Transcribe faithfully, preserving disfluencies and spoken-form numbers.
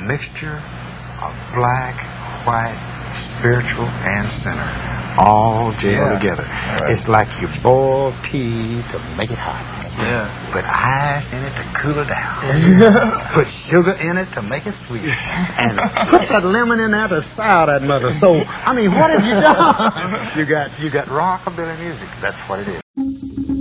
mixture of black, white, spiritual, and sinner, all gel Yeah. together. Right. It's like you boil tea to make it hot. Yeah. Put ice in it to cool it down. Put sugar in it to make it sweet. And put that lemon in there to sour that mother. So, I mean, what have you done? You got, you got rockabilly music. That's what it is.